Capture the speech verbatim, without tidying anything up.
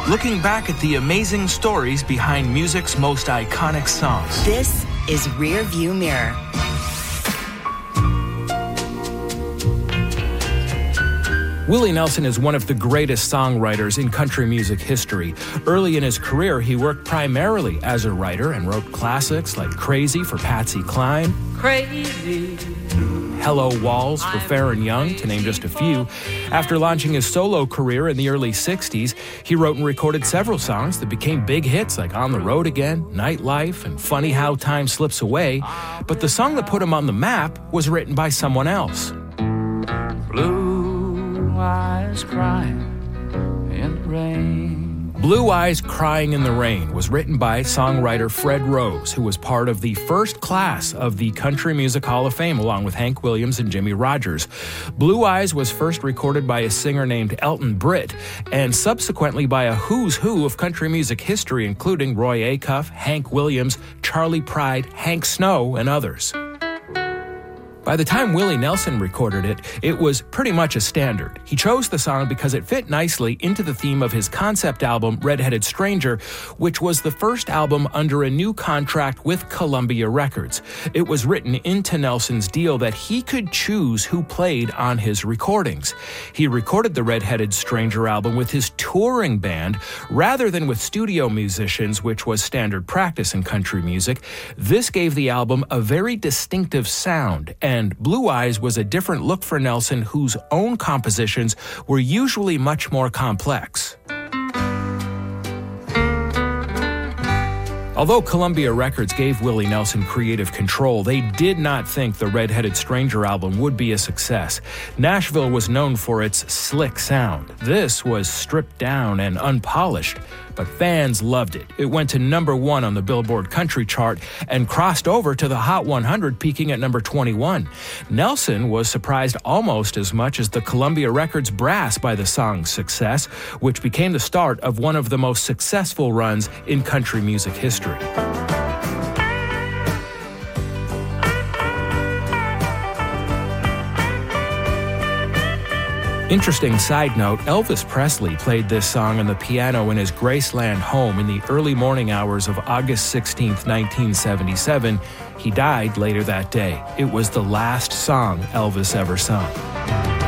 looking back at the amazing stories behind music's most iconic songs. This is Rear View Mirror. Willie Nelson is one of the greatest songwriters in country music history. Early in his career, he worked primarily as a writer and wrote classics like Crazy for Patsy Cline, Crazy, Hello Walls for Farron Young, to name just a few. After launching his solo career in the early sixties, he wrote and recorded several songs that became big hits like On the Road Again, Nightlife, and Funny How Time Slips Away. But the song that put him on the map was written by someone else. Blue eyes crying in the rain. Blue Eyes Crying in the Rain was written by songwriter Fred Rose, who was part of the first class of the Country Music Hall of Fame, along with Hank Williams and Jimmie Rodgers. Blue Eyes was first recorded by a singer named Elton Britt, and subsequently by a who's who of country music history, including Roy Acuff, Hank Williams, Charley Pride, Hank Snow, and others. By the time Willie Nelson recorded it, it was pretty much a standard. He chose the song because it fit nicely into the theme of his concept album, Red-Headed Stranger, which was the first album under a new contract with Columbia Records. It was written into Nelson's deal that he could choose who played on his recordings. He recorded the Red-Headed Stranger album with his touring band rather than with studio musicians, which was standard practice in country music. This gave the album a very distinctive sound, and And Blue Eyes was a different look for Nelson, whose own compositions were usually much more complex. Although Columbia Records gave Willie Nelson creative control, they did not think the Red-Headed Stranger album would be a success. Nashville was known for its slick sound. This was stripped down and unpolished, but fans loved it. It went to number one on the Billboard Country chart and crossed over to the Hot one hundred, peaking at number twenty-one. Nelson was surprised almost as much as the Columbia Records brass by the song's success, which became the start of one of the most successful runs in country music history. Interesting side note, Elvis Presley played this song on the piano in his Graceland home in the early morning hours of August sixteenth, nineteen seventy-seven. He died later that day. It was the last song Elvis ever sung.